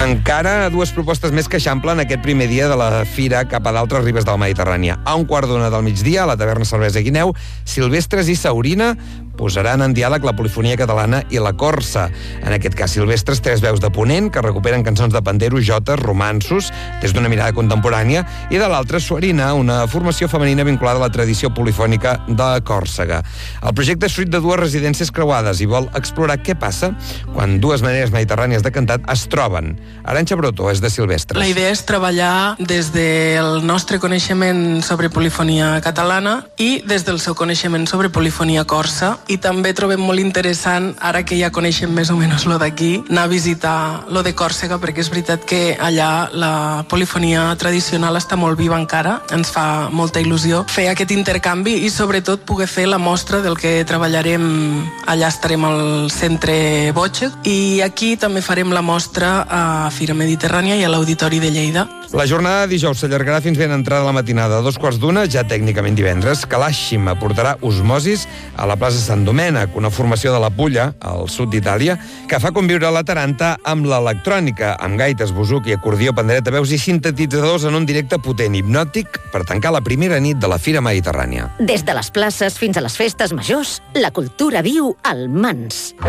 Encara dues propostes més que eixamplen aquest primer dia de la fira cap a d'altres ribes de la Mediterrània. A 1:15 del migdia, a la taverna Cervesa Guineu, Silvestres i Saurina posaran en diàleg la polifonia catalana i la corsa. En aquest cas, Silvestres, 3 veus de Ponent que recuperen cançons de pandero, jotes, romanços, des d'una mirada contemporània, i de l'altra, Suarina, una formació femenina vinculada a la tradició polifònica de Còrsega. El projecte és fruit de dues residències creuades i vol explorar què passa quan dues maneres mediterrànies de cantar es troben. Arantxa Broto és de Silvestres. La idea és treballar des del nostre coneixement sobre polifonia catalana i des del seu coneixement sobre polifonia corsa, i també trobem molt interessant, ara que ja coneixem més o menys lo d'aquí, anar a visitar lo de Còrsega, perquè és veritat que allà la polifonia tradicional està molt viva encara, ens fa molta il·lusió fer aquest intercanvi i sobretot poder fer la mostra del que treballarem. Allà estarem al centre Botxec i aquí també farem la mostra a Fira Mediterrània i a l'Auditori de Lleida. La jornada de dijous s'allargarà fins ben entrada la matinada. A 2:15, ja tècnicament divendres, Kalashim aportarà Osmosis a la plaça Sant Domènec, una formació de la Pulla, al sud d'Itàlia, que fa conviure la taranta amb l'electrònica, amb gaites, buzuc i acordió, pandereta, veus i sintetitzadors en un directe potent, hipnòtic, per tancar la primera nit de la Fira Mediterrània. Des de les places fins a les festes majors, la cultura viu al Mans.